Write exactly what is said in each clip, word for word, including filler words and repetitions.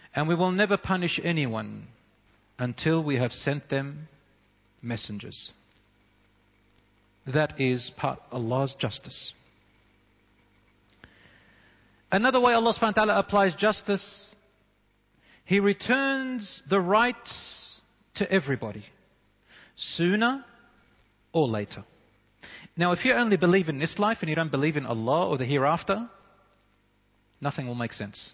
And we will never punish anyone until we have sent them messengers. That is part of Allah's justice. Another way Allah subhanahu wa ta'ala applies justice, He returns the rights to everybody, sooner or later. Now, if you only believe in this life and you don't believe in Allah or the hereafter, nothing will make sense.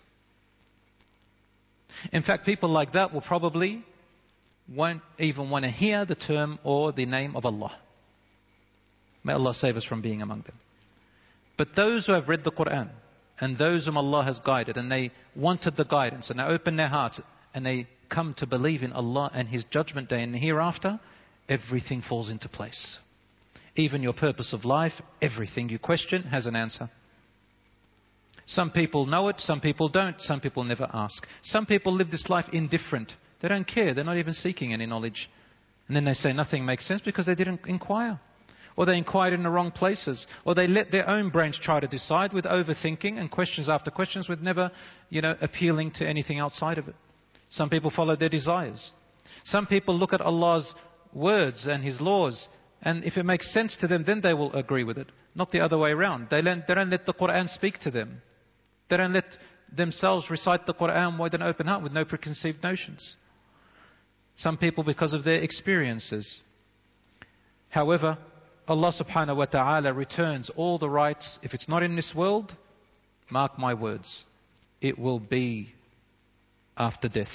In fact, people like that will probably won't even want to hear the term or the name of Allah. May Allah save us from being among them. But those who have read the Quran, and those whom Allah has guided, and they wanted the guidance, and they open their hearts, and they come to believe in Allah and His judgment day and the hereafter, everything falls into place. Even your purpose of life, everything you question has an answer. Some people know it, some people don't, some people never ask. Some people live this life indifferent. They don't care, they're not even seeking any knowledge. And then they say nothing makes sense because they didn't inquire. Or they inquired in the wrong places. Or they let their own brains try to decide with overthinking and questions after questions with never, you know, appealing to anything outside of it. Some people follow their desires. Some people look at Allah's words and His laws, and if it makes sense to them, then they will agree with it. Not the other way around. They, let, they don't let the Quran speak to them. They don't let themselves recite the Quran with an open heart, with no preconceived notions. Some people because of their experiences. However, Allah subhanahu wa ta'ala returns all the rights. If it's not in this world, mark my words, it will be after death.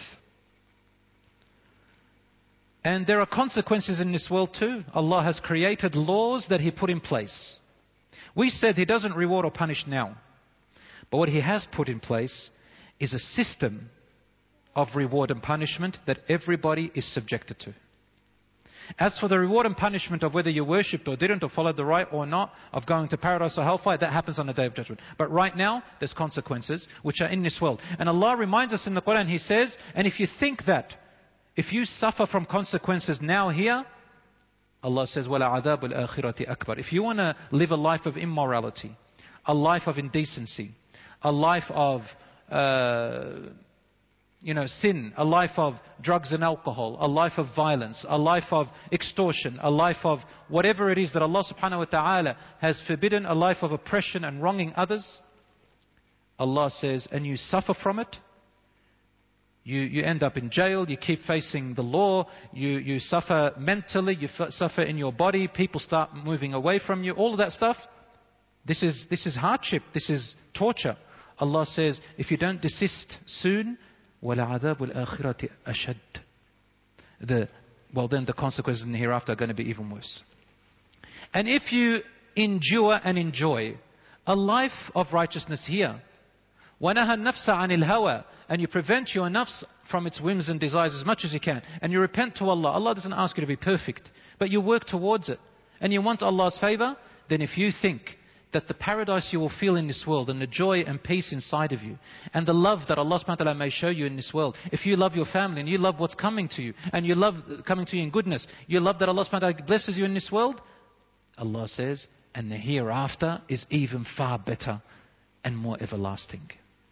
And there are consequences in this world too. Allah has created laws that He put in place. We said He doesn't reward or punish now. But what He has put in place is a system of reward and punishment that everybody is subjected to. As for the reward and punishment of whether you worshipped or didn't, or followed the right or not, of going to paradise or hellfire, that happens on the Day of Judgment. But right now, there's consequences which are in this world. And Allah reminds us in the Quran, He says, and if you think that, if you suffer from consequences now here, Allah says, وَلَعَذَابُ الْآخِرَةِ أَكْبَرُ. If you want to live a life of immorality, a life of indecency, a life of uh, you know, sin, a life of drugs and alcohol, a life of violence, a life of extortion, a life of whatever it is that Allah subhanahu wa ta'ala has forbidden, a life of oppression and wronging others, Allah says, and you suffer from it, you, you end up in jail, you keep facing the law, you, you suffer mentally, you f- suffer in your body, people start moving away from you, all of that stuff, this is, this is hardship, this is torture. Allah says, if you don't desist soon, وَلَعَذَابُ الْآخِرَةِ أَشَدُّ. The, well then the consequences in the hereafter are going to be even worse. And if you endure and enjoy a life of righteousness here, وَنَهَى النَّفْسَ عَنِ الْهَوَى, and you prevent your nafs from its whims and desires as much as you can, and you repent to Allah. Allah doesn't ask you to be perfect, but you work towards it, and you want Allah's favor, then if you think that the paradise you will feel in this world, and the joy and peace inside of you, and the love that Allah subhanahu wa ta'ala may show you in this world, if you love your family and you love what's coming to you, and you love coming to you in goodness, you love that Allah subhanahu wa ta'ala blesses you in this world, Allah says, and the hereafter is even far better and more everlasting.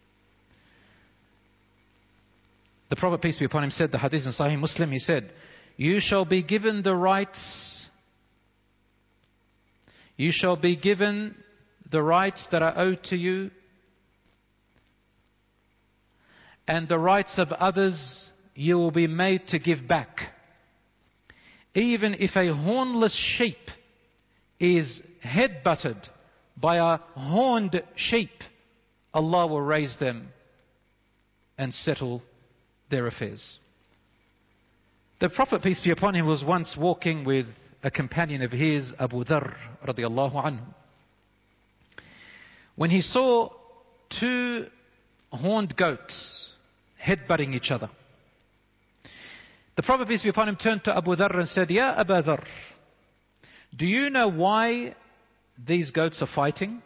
The Prophet, peace be upon him, said, the hadith in Sahih Muslim, he said, you shall be given the rights, you shall be given the rights that are owed to you, and the rights of others you will be made to give back. Even if a hornless sheep is head-butted by a horned sheep, Allah will raise them and settle their affairs. The Prophet, peace be upon him, was once walking with a companion of his, Abu Dharr radiallahu anhu. When he saw two horned goats headbutting each other, the Prophet, peace be upon him, turned to Abu Dharr and said, Ya Abu Dharr, do you know why these goats are fighting?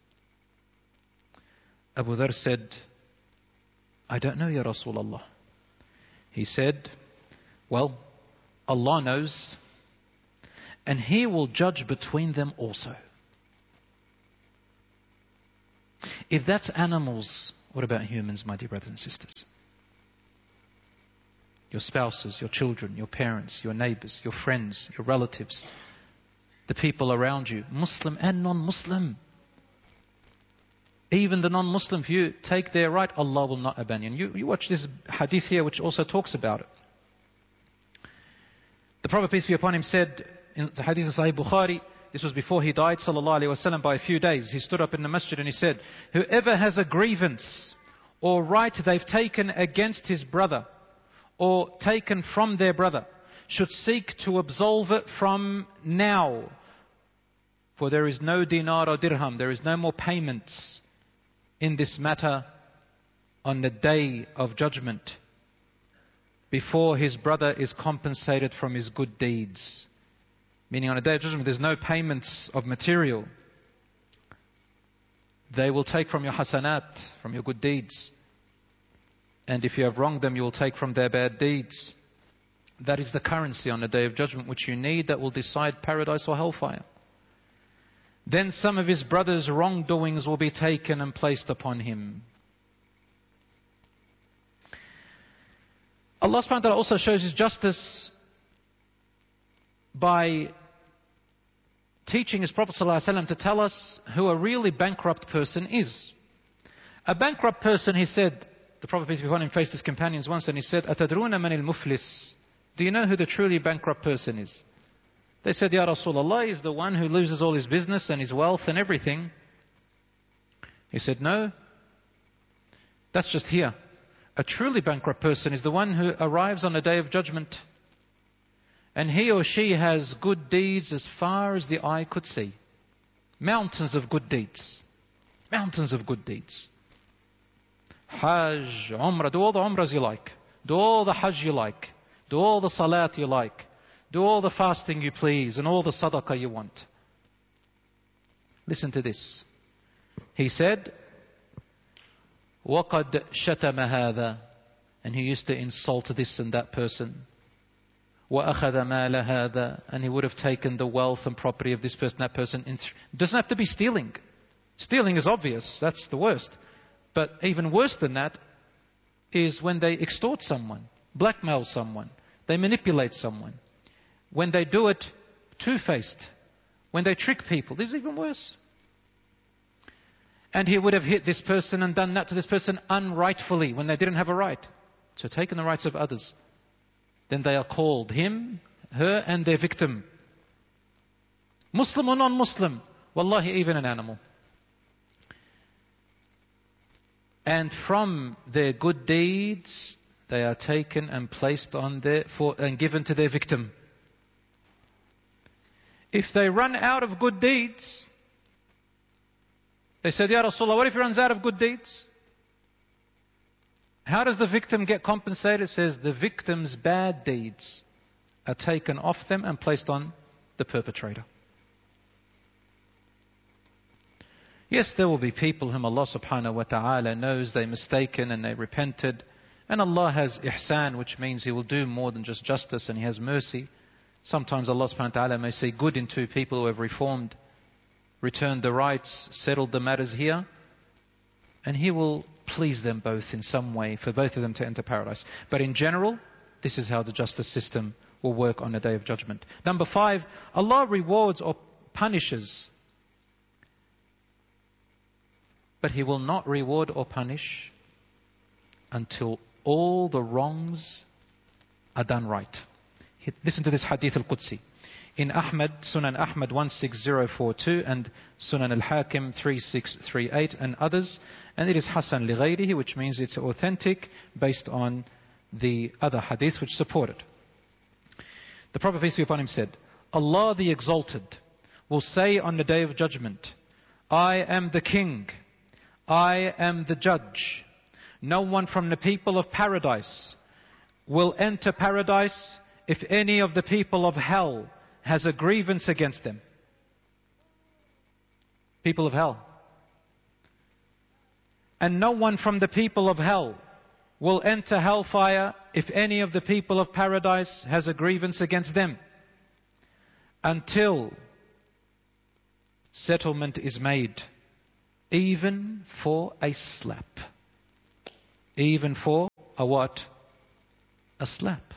Abu Dharr said, I don't know, Ya Rasulullah. He said, well, Allah knows, and He will judge between them also. If that's animals, what about humans, my dear brothers and sisters? your spouses, your children, your parents, your neighbors, your friends, your relatives, the people around you, Muslim and non-Muslim. Even the non-Muslim, if you take their right, Allah will not abandon you. You watch this hadith here which also talks about it. The Prophet, peace be upon him, said in the hadith of Sahih Bukhari, this was before he died, sallallahu alaihi wasallam, by a few days. He stood up in the masjid and he said, whoever has a grievance or right they've taken against his brother or taken from their brother should seek to absolve it from now. For there is no dinar or dirham, there is no more payments in this matter on the day of judgment before his brother is compensated from his good deeds. Meaning on a day of judgment there's no payments of material. They will take from your hasanat, from your good deeds. And if you have wronged them, you will take from their bad deeds. That is the currency on the day of judgment which you need, that will decide paradise or hellfire. Then some of his brother's wrongdoings will be taken and placed upon him. Allah subhanahu wa ta'ala also shows His justice by teaching His Prophet sallallahu alaihi wasallam to tell us who a really bankrupt person is. A bankrupt person, he said, the Prophet peace be upon him faced his companions once and he said, "Atadruna man al-muflis?" Do you know who the truly bankrupt person is? They said, "Ya Rasulullah, is the one who loses all his business and his wealth and everything." He said, "No, that's just here. A truly bankrupt person is the one who arrives on the day of judgment and he or she has good deeds as far as the eye could see. Mountains of good deeds. Mountains of good deeds. Hajj, Umrah, do all the Umrahs you like. Do all the Hajj you like. Do all the Salat you like. Do all the fasting you please and all the Sadaqah you want." Listen to this. He said, وَقَدْ شَتَمَ هَذَا, and he used to insult this and that person. وَأَخَذَ مَالَ هَذَا, and he would have taken the wealth and property of this person, that person. It doesn't have to be stealing. Stealing is obvious, that's the worst. But even worse than that is when they extort someone, blackmail someone, they manipulate someone. When they do it two-faced, when they trick people, this is even worse. And he would have hit this person and done that to this person unrightfully when they didn't have a right. So taken the rights of others. Then they are called, him, her and their victim. Muslim or non-Muslim, wallahi, even an animal. And from their good deeds, they are taken and placed on their, for, and given to their victim. If they run out of good deeds, they said, "Ya Rasulullah, what if he runs out of good deeds?" How does the victim get compensated? It says the victim's bad deeds are taken off them and placed on the perpetrator. Yes, there will be people whom Allah subhanahu wa ta'ala knows they mistaken and they repented. And Allah has ihsan, which means He will do more than just justice, and He has mercy. Sometimes Allah subhanahu wa ta'ala may see good in two people who have reformed, returned the rights, settled the matters here, and He will please them both in some way for both of them to enter paradise. But in general, this is how the justice system will work on the day of judgment. Number five, Allah rewards or punishes, but He will not reward or punish until all the wrongs are done right. Listen to this hadith al-Qudsi. In Ahmad, Sunan Ahmad one six zero four two and Sunan al-Hakim three six three eight and others. And it is Hasan li ghayrihi, which means it's authentic based on the other hadiths which support it. The Prophet, peace be upon him, said, "Allah the Exalted will say on the day of judgment, I am the King, I am the Judge. No one from the people of paradise will enter paradise if any of the people of hell has a grievance against them." People of hell. "And no one from the people of hell will enter hellfire if any of the people of paradise has a grievance against them, until settlement is made, even for a slap." Even for a what? A slap.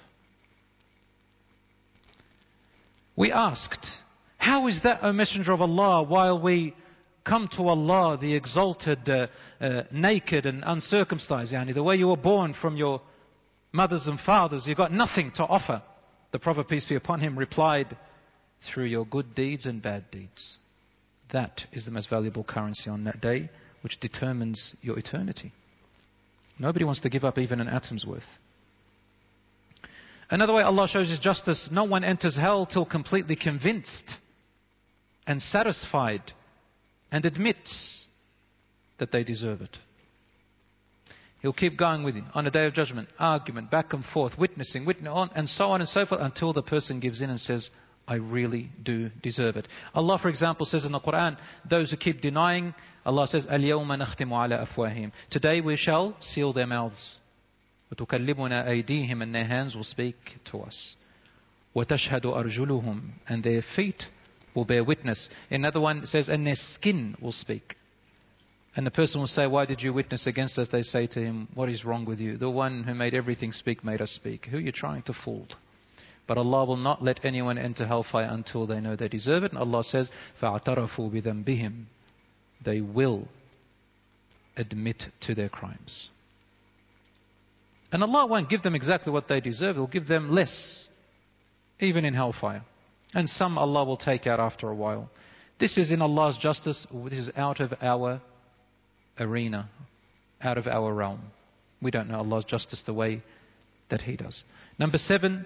We asked, how is that, O Messenger of Allah, while we come to Allah, the exalted, uh, uh, naked and uncircumcised, yani the way you were born from your mothers and fathers, you've got nothing to offer. The Prophet, peace be upon him, replied, through your good deeds and bad deeds. That is the most valuable currency on that day, which determines your eternity. Nobody wants to give up even an atom's worth. Another way Allah shows His justice, no one enters hell till completely convinced and satisfied and admits that they deserve it. He'll keep going with you on the day of judgment, argument, back and forth, witnessing, witnessing on, and so on and so forth, until the person gives in and says, I really do deserve it. Allah, for example, says in the Quran, those who keep denying, Allah says, الْيَوْمَ نَخْتِمُ عَلَى أَفْوَاهِهِمْ. Today we shall seal their mouths. وَتُكَلِّمُنَا أَيْدِيهِمْ. And their hands will speak to us. وَتَشْهَدُ أَرْجُلُهُمْ. And their feet will bear witness. Another one says, and their skin will speak. And the person will say, why did you witness against us? They say to him, what is wrong with you? The one who made everything speak made us speak. Who are you trying to fool? But Allah will not let anyone enter hellfire until they know they deserve it. And Allah says, فَاعْتَرَفُوا بِذَنْبِهِمْ. They will admit to their crimes. And Allah won't give them exactly what they deserve. He'll give them less, even in hellfire. And some Allah will take out after a while. This is in Allah's justice. This is out of our arena, out of our realm. We don't know Allah's justice the way that He does. Number seven,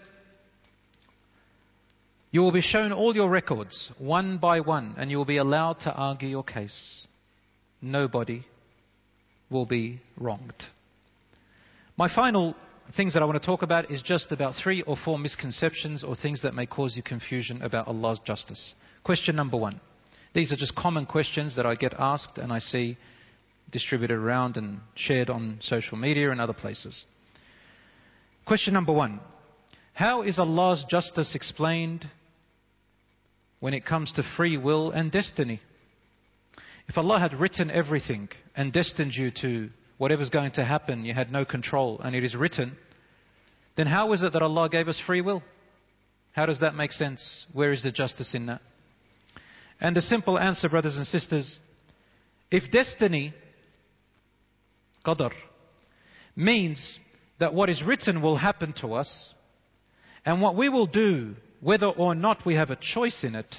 you will be shown all your records, one by one, and you will be allowed to argue your case. Nobody will be wronged. My final things that I want to talk about is just about three or four misconceptions or things that may cause you confusion about Allah's justice. Question number one. These are just common questions that I get asked and I see distributed around and shared on social media and other places. Question number one. How is Allah's justice explained when it comes to free will and destiny? If Allah had written everything and destined you to whatever's going to happen, you had no control, and it is written, then how is it that Allah gave us free will? How does that make sense? Where is the justice in that? And the simple answer, brothers and sisters, if destiny, qadar, means that what is written will happen to us, and what we will do, whether or not we have a choice in it,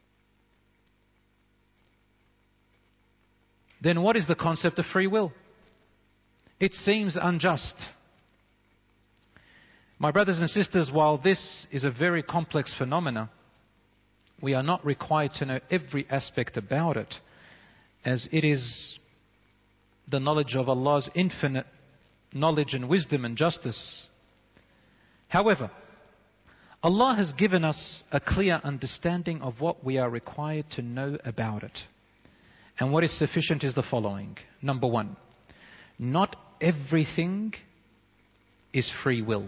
then what is the concept of free will? It seems unjust. My brothers and sisters, while this is a very complex phenomena, we are not required to know every aspect about it, as it is the knowledge of Allah's infinite knowledge and wisdom and justice. However, Allah has given us a clear understanding of what we are required to know about it. And what is sufficient is the following. Number one, not everything is free will.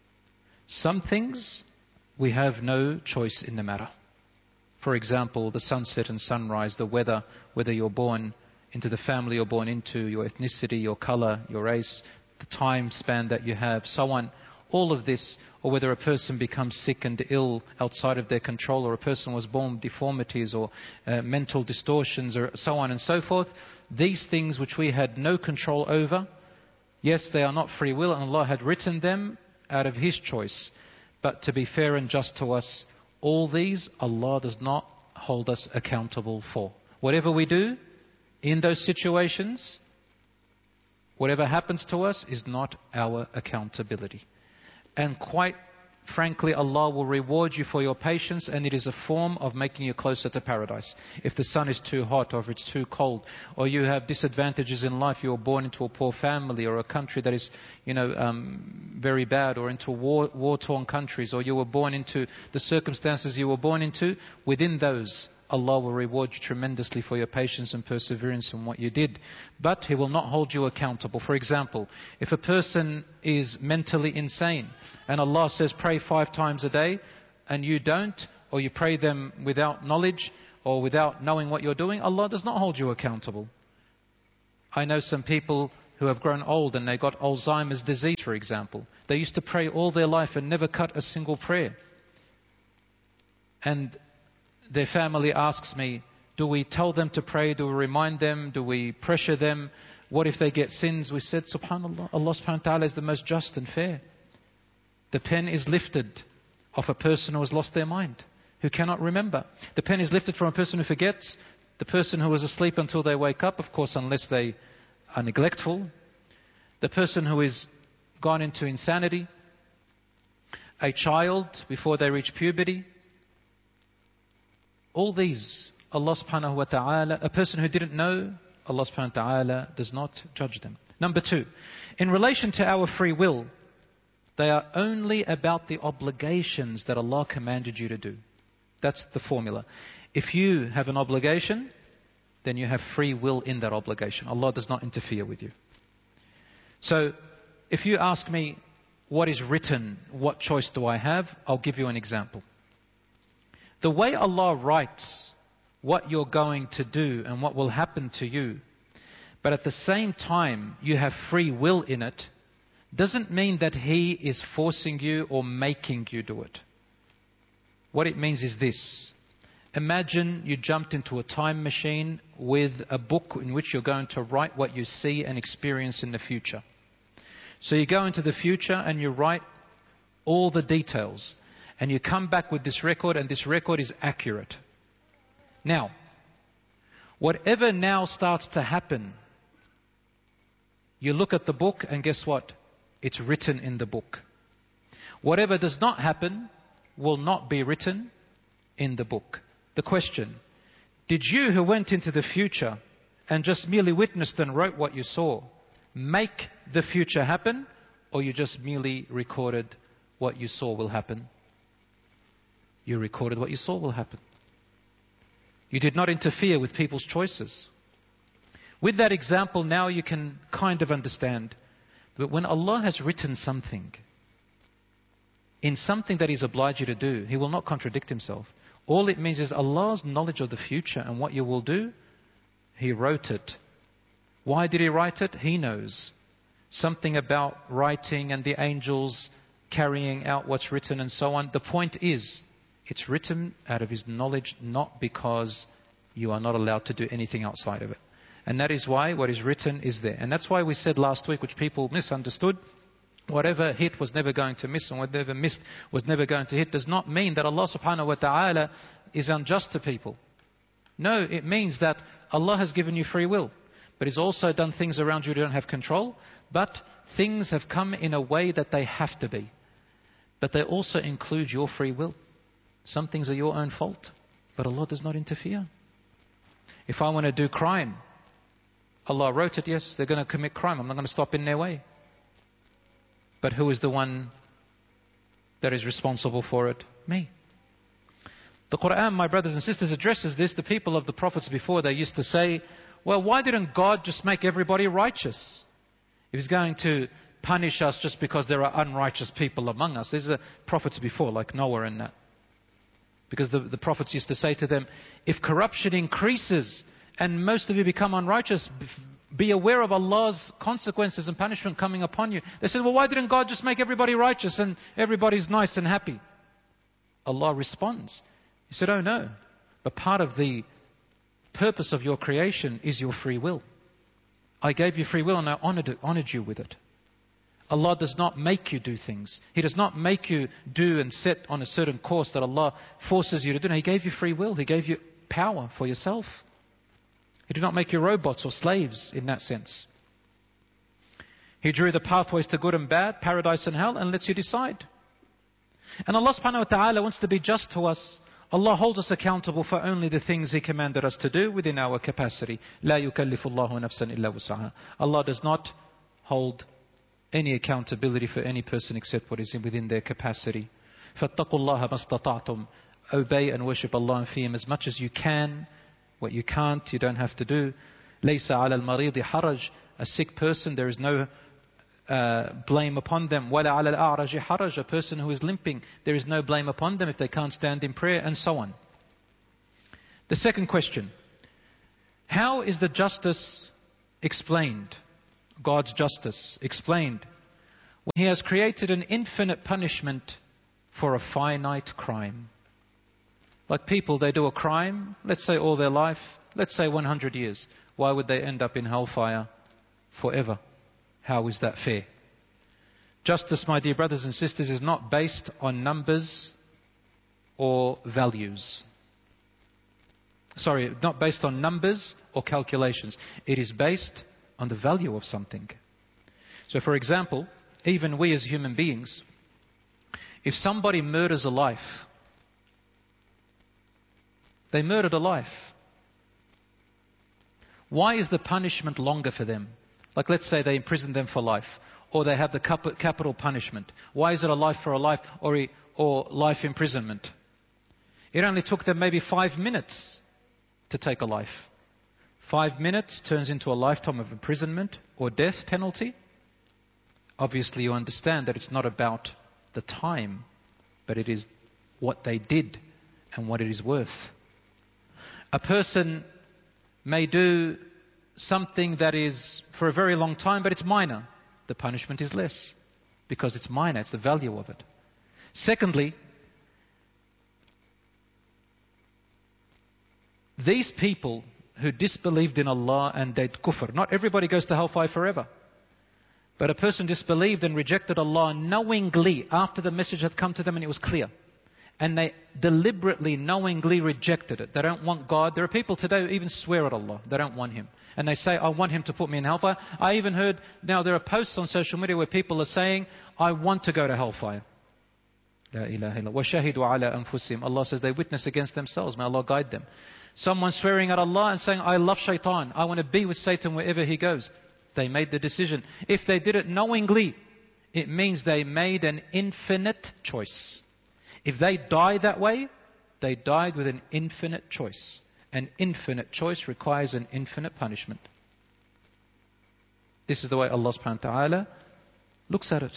Some things we have no choice in the matter. For example, the sunset and sunrise, the weather, whether you're born into the family you're born into, your ethnicity, your color, your race, the time span that you have, so on. All of this, or whether a person becomes sick and ill outside of their control, or a person was born with deformities or uh, mental distortions, or so on and so forth. These things which we had no control over, yes, they are not free will, and Allah had written them out of His choice. But to be fair and just to us, all these Allah does not hold us accountable for. Whatever we do in those situations, whatever happens to us is not our accountability. And quite frankly, Allah will reward you for your patience, and it is a form of making you closer to paradise. If the sun is too hot, or if it's too cold, or you have disadvantages in life, you were born into a poor family, or a country that is, you know, um, very bad, or into war, war-torn countries, or you were born into the circumstances you were born into, within those, Allah will reward you tremendously for your patience and perseverance in what you did. But He will not hold you accountable. For example, if a person is mentally insane and Allah says pray five times a day and you don't, or you pray them without knowledge or without knowing what you're doing, Allah does not hold you accountable. I know some people who have grown old and they got Alzheimer's disease, for example. They used to pray all their life and never cut a single prayer. and their family asks me, do we tell them to pray? Do we remind them? Do we pressure them? What if they get sins? We said, subhanAllah, Allah subhanahu wa ta'ala is the most just and fair. The pen is lifted off a person who has lost their mind, who cannot remember. The pen is lifted from a person who forgets. The person who was asleep until they wake up, of course, unless they are neglectful. The person who is gone into insanity. A child before they reach puberty. All these, Allah subhanahu wa ta'ala, a person who didn't know, Allah subhanahu wa ta'ala does not judge them. Number two, in relation to our free will, they are only about the obligations that Allah commanded you to do. That's the formula. If you have an obligation, then you have free will in that obligation. Allah does not interfere with you. So, if you ask me, what is written, what choice do I have? I'll give you an example. The way Allah writes what you're going to do and what will happen to you, but at the same time you have free will in it, doesn't mean that He is forcing you or making you do it. What it means is this. Imagine you jumped into a time machine with a book in which you're going to write what you see and experience in the future. So you go into the future and you write all the details. And you come back with this record, and this record is accurate. Now, whatever now starts to happen, you look at the book and guess what? It's written in the book. Whatever does not happen will not be written in the book. The question, did you who went into the future and just merely witnessed and wrote what you saw, make the future happen, or you just merely recorded what you saw will happen? You recorded what you saw will happen. You did not interfere with people's choices. With that example, now you can kind of understand that when Allah has written something, in something that He's obliged you to do, He will not contradict Himself. All it means is Allah's knowledge of the future and what you will do, He wrote it. Why did He write it? He knows. Something about writing and the angels carrying out what's written and so on. The point is, it's written out of His knowledge, not because you are not allowed to do anything outside of it. And that is why what is written is there. And that's why we said last week, which people misunderstood, whatever hit was never going to miss and whatever missed was never going to hit, does not mean that Allah subhanahu wa ta'ala is unjust to people. No, it means that Allah has given you free will. But He's also done things around you you don't have control. But things have come in a way that they have to be. But they also include your free will. Some things are your own fault, but Allah does not interfere. If I want to do crime, Allah wrote it, yes, they're going to commit crime. I'm not going to stop in their way. But who is the one that is responsible for it? Me. The Quran, my brothers and sisters, addresses this. The people of the prophets before, they used to say, well, why didn't God just make everybody righteous? If He's going to punish us just because there are unrighteous people among us. These are prophets before, like Noah and that. Because the, the prophets used to say to them, if corruption increases and most of you become unrighteous, be aware of Allah's consequences and punishment coming upon you. They said, well, why didn't God just make everybody righteous and everybody's nice and happy? Allah responds. He said, oh no. But part of the purpose of your creation is your free will. I gave you free will and I honored, it, honored you with it. Allah does not make you do things. He does not make you do and set on a certain course that Allah forces you to do. No, He gave you free will. He gave you power for yourself. He did not make you robots or slaves in that sense. He drew the pathways to good and bad, paradise and hell, and lets you decide. And Allah subhanahu wa ta'ala wants to be just to us. Allah holds us accountable for only the things He commanded us to do within our capacity. لا يكلف الله نفسا إلا وسعها. Allah does not hold any accountability for any person except what is within their capacity. فَاتَّقُوا اللَّهَ مَا اسْتَطَعْتُمْ. Obey and worship Allah and fear Him as much as you can. What you can't, you don't have to do. لَيْسَ عَلَى الْمَرِيضِ حَرَجٍ. A sick person, there is no uh, blame upon them. وَلَا عَلَى الْأَعْرَجِ حَرَجٍ. A person who is limping, there is no blame upon them if they can't stand in prayer, and so on. The second question. How is the justice explained? God's justice explained when He has created an infinite punishment for a finite crime. Like people, they do a crime, let's say all their life, let's say one hundred years. Why would they end up in hellfire forever? How is that fair? Justice, my dear brothers and sisters, is not based on numbers or values. Sorry, not based on numbers or calculations. It is based on the value of something. So for example, even we as human beings, if somebody murders a life, they murdered a life. Why is the punishment longer for them? Like let's say they imprison them for life, or they have the capital punishment. Why is it a life for a life, or, or life imprisonment? It only took them maybe five minutes to take a life. Five minutes turns into a lifetime of imprisonment or death penalty. Obviously you understand that it's not about the time, but it is what they did and what it is worth. A person may do something that is for a very long time, but it's minor. The punishment is less because it's minor. It's the value of it. Secondly, these people who disbelieved in Allah and did kufr, not everybody goes to hellfire forever. But a person disbelieved and rejected Allah knowingly after the message had come to them and it was clear. And they deliberately, knowingly rejected it. They don't want God. There are people today who even swear at Allah. They don't want Him. And they say, I want Him to put me in hellfire. I even heard, now there are posts on social media where people are saying, I want to go to hellfire. La ilaha illallah. وَشَهِدُوا عَلَىٰ أَنفُسِهِمْ. Allah says they witness against themselves. May Allah guide them. Someone swearing at Allah and saying, I love shaitan. I want to be with Satan wherever he goes. They made the decision. If they did it knowingly, it means they made an infinite choice. If they die that way, they died with an infinite choice. An infinite choice requires an infinite punishment. This is the way Allah subhanahu wa ta'ala looks at it.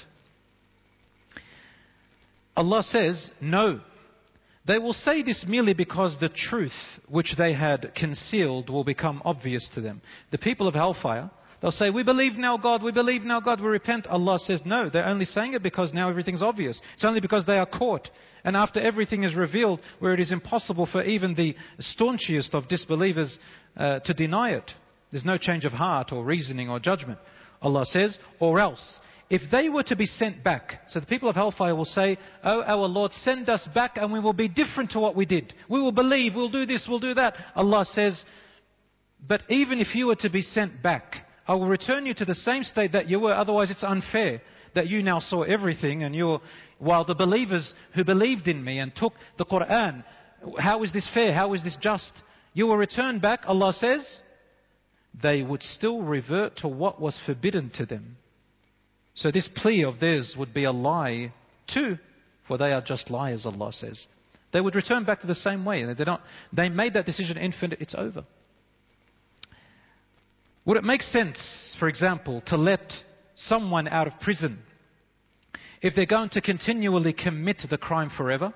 Allah says, no. They will say this merely because the truth which they had concealed will become obvious to them. The people of hellfire, they'll say, we believe now God, we believe now God, we repent. Allah says, no, they're only saying it because now everything's obvious. It's only because they are caught. And after everything is revealed, where it is impossible for even the staunchest of disbelievers uh, to deny it. There's no change of heart or reasoning or judgment. Allah says, or else, if they were to be sent back, so the people of hellfire will say, oh, our Lord, send us back and we will be different to what we did. We will believe, we'll do this, we'll do that. Allah says, but even if you were to be sent back, I will return you to the same state that you were. Otherwise it's unfair that you now saw everything and you're, while the believers who believed in me and took the Quran, how is this fair? How is this just? You will return back, Allah says, they would still revert to what was forbidden to them. So this plea of theirs would be a lie too, for they are just liars, Allah says. They would return back to the same way. They don't, they made that decision infinite, it's over. Would it make sense, for example, to let someone out of prison if they're going to continually commit the crime forever?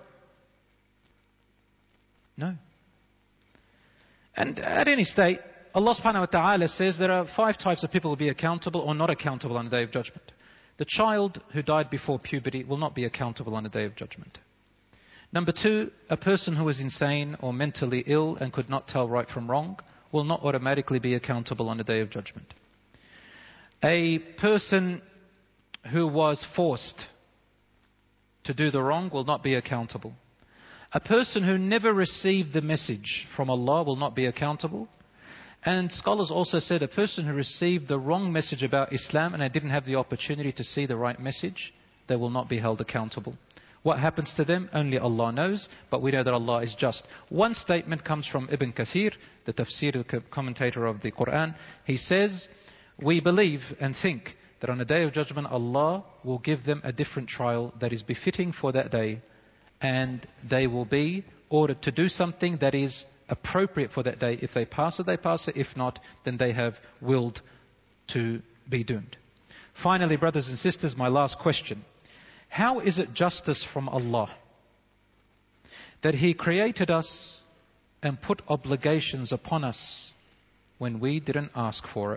No. And at any state, Allah subhanahu wa ta'ala says there are five types of people who will be accountable or not accountable on the Day of Judgment. The child who died before puberty will not be accountable on the Day of Judgment. Number two, a person who is insane or mentally ill and could not tell right from wrong will not automatically be accountable on the Day of Judgment. A person who was forced to do the wrong will not be accountable. A person who never received the message from Allah will not be accountable. And scholars also said a person who received the wrong message about Islam and they didn't have the opportunity to see the right message, they will not be held accountable. What happens to them? Only Allah knows, but we know that Allah is just. One statement comes from Ibn Kathir, the tafsir commentator of the Quran. He says, we believe and think that on the Day of Judgment, Allah will give them a different trial that is befitting for that day. And they will be ordered to do something that is appropriate for that day. If they pass it, they pass it. If not, then they have willed to be doomed. Finally, brothers and sisters, my last question. How is it justice from Allah that He created us and put obligations upon us when we didn't ask for it?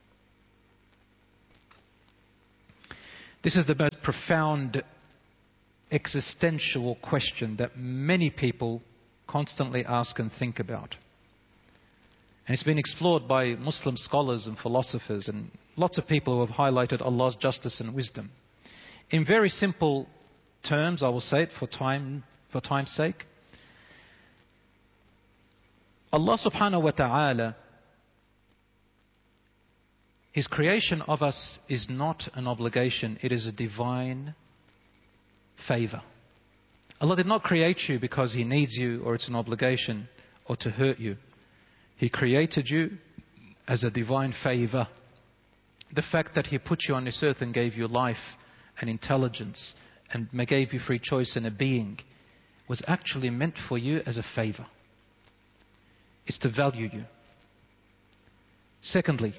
This is the most profound existential question that many people constantly ask and think about. And it's been explored by Muslim scholars and philosophers and lots of people who have highlighted Allah's justice and wisdom. In very simple terms, I will say it for time, for time's sake. Allah subhanahu wa ta'ala, His creation of us is not an obligation, it is a divine favor. Allah did not create you because He needs you or it's an obligation or to hurt you. He created you as a divine favor. The fact that He put you on this earth and gave you life and intelligence and gave you free choice and a being was actually meant for you as a favor. It's to value you. Secondly,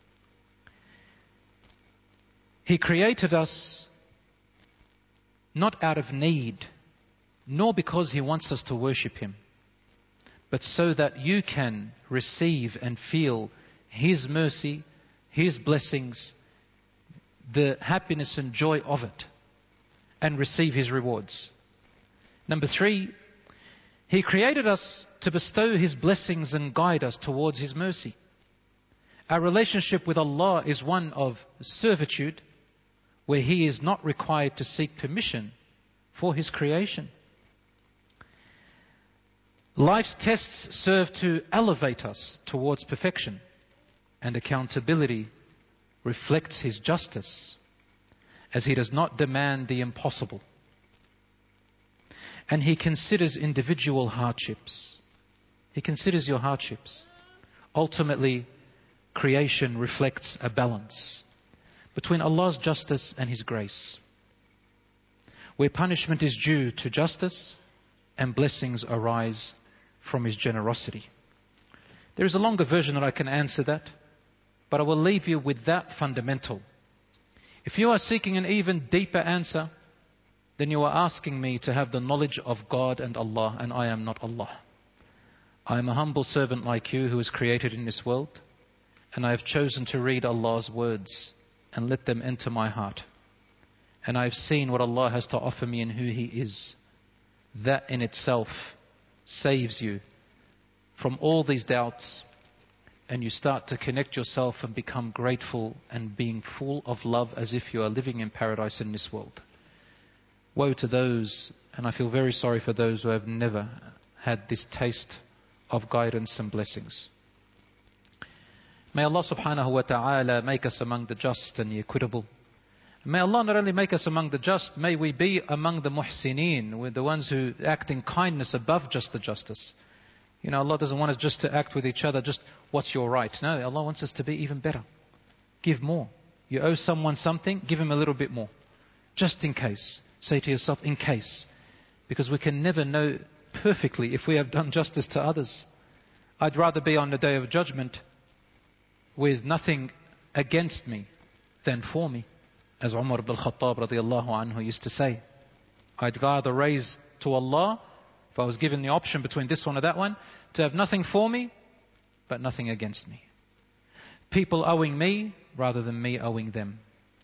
He created us not out of need, nor because He wants us to worship Him, but so that you can receive and feel His mercy, His blessings, the happiness and joy of it, and receive His rewards. Number three, He created us to bestow His blessings and guide us towards His mercy. Our relationship with Allah is one of servitude, where He is not required to seek permission for His creation. Life's tests serve to elevate us towards perfection, and accountability reflects His justice, as He does not demand the impossible. And He considers individual hardships. He considers your hardships. Ultimately, creation reflects a balance between Allah's justice and His grace, where punishment is due to justice and blessings arise from His generosity. There is a longer version that I can answer that, but I will leave you with that fundamental. If you are seeking an even deeper answer, then you are asking me to have the knowledge of God and Allah, and I am not Allah. I am a humble servant like you who is created in this world, and I have chosen to read Allah's words and let them enter my heart. And I have seen what Allah has to offer me and who He is. That in itself saves you from all these doubts, and you start to connect yourself and become grateful and being full of love as if you are living in paradise in this world. Woe to those, and I feel very sorry for those who have never had this taste of guidance and blessings. May Allah subhanahu wa ta'ala make us among the just and the equitable. May Allah not only make us among the just, may we be among the muhsineen, with the ones who act in kindness above just the justice. You know, Allah doesn't want us just to act with each other, just what's your right. No, Allah wants us to be even better. Give more. You owe someone something, give him a little bit more. Just in case. Say to yourself, in case. Because we can never know perfectly if we have done justice to others. I'd rather be on the day of judgment with nothing against me than for me. As Umar ibn al-Khattab radiallahu anhu used to say, I'd rather raise to Allah, if I was given the option between this one or that one, to have nothing for me, but nothing against me. People owing me, rather than me owing them.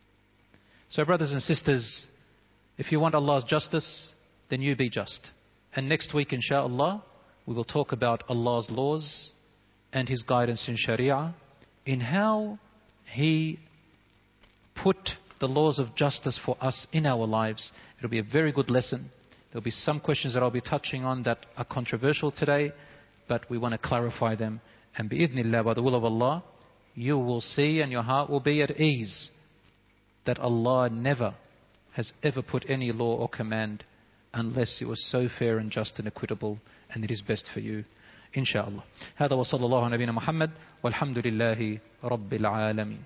So brothers and sisters, if you want Allah's justice, then you be just. And next week, inshaAllah, we will talk about Allah's laws and His guidance in Sharia, in how He put the laws of justice for us in our lives. It'll be a very good lesson. There'll be some questions that I'll be touching on that are controversial today, but we want to clarify them. And bi'idhnillah, by the will of Allah, you will see and your heart will be at ease that Allah never has ever put any law or command unless it was so fair and just and equitable and it is best for you. InshaAllah. هذا وصلى الله على نبينا محمد والحمد لله رب العالمين.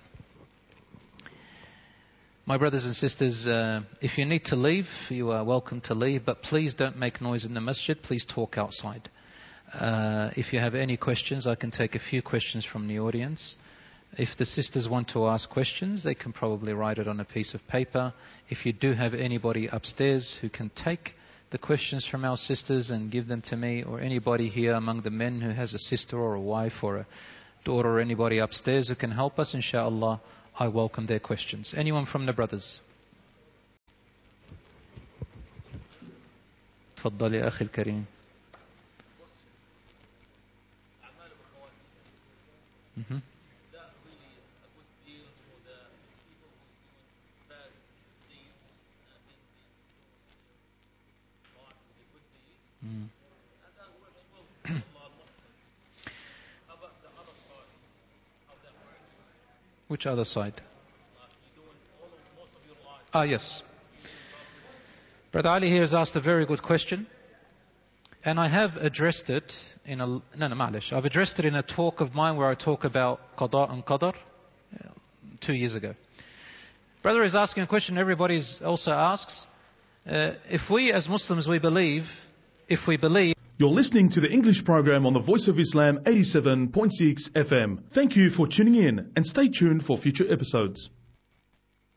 My brothers and sisters, uh, if you need to leave, you are welcome to leave, but please don't make noise in the masjid. Please talk outside. Uh, if you have any questions, I can take a few questions from the audience. If the sisters want to ask questions, they can probably write it on a piece of paper. If you do have anybody upstairs who can take the questions from our sisters and give them to me, or anybody here among the men who has a sister or a wife or a daughter or anybody upstairs who can help us, inshallah, I welcome their questions. Anyone from the brothers? تفضل يا أخي الكريم. Which other side? Ah, yes. Brother Ali here has asked a very good question. And I have addressed it in a... No, no, ma'alish. I've addressed it in a talk of mine where I talk about qada and qadar two years ago. Brother is asking a question everybody also asks. Uh, if we as Muslims, we believe, if we believe... You're listening to the English program on the Voice of Islam eighty-seven point six F M. Thank you for tuning in and stay tuned for future episodes.